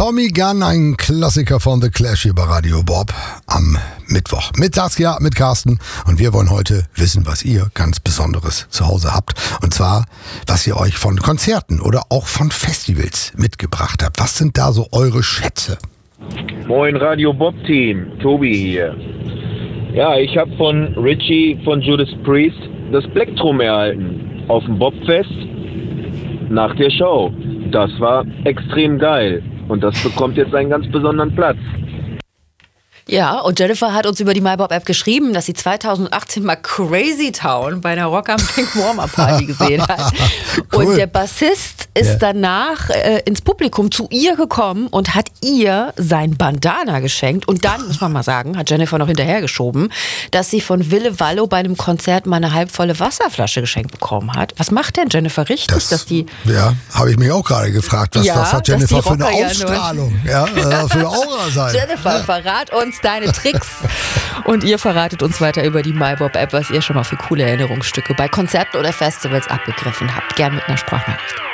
Tommy Gunn, ein Klassiker von The Clash hier bei Radio Bob am Mittwoch. Mit Saskia, mit Carsten und wir wollen heute wissen, was ihr ganz Besonderes zu Hause habt. Und zwar, was ihr euch von Konzerten oder auch von Festivals mitgebracht habt. Was sind da so eure Schätze? Moin Radio Bob Team, Tobi hier. Ja, ich habe von Richie von Judas Priest das Plektrum erhalten auf dem Bobfest nach der Show. Das war extrem geil und das bekommt jetzt einen ganz besonderen Platz. Ja, und Jennifer hat uns über die MyBob-App geschrieben, dass sie 2018 mal Crazy Town bei einer Rock am Ring Warm-Up-Party gesehen hat. Cool. Und der Bassist ist danach ins Publikum zu ihr gekommen und hat ihr sein Bandana geschenkt. Und dann, muss man mal sagen, hat Jennifer noch hinterhergeschoben, dass sie von Wille Wallo bei einem Konzert mal eine halbvolle Wasserflasche geschenkt bekommen hat. Was macht denn Jennifer richtig? Ja, habe ich mich auch gerade gefragt. Was hat Jennifer für eine Ausstrahlung? Ja, für eine Aura sein. Jennifer, verrat uns deine Tricks und ihr verratet uns weiter über die MyBob-App, was ihr schon mal für coole Erinnerungsstücke bei Konzerten oder Festivals abgegriffen habt. Gern mit einer Sprachnachricht.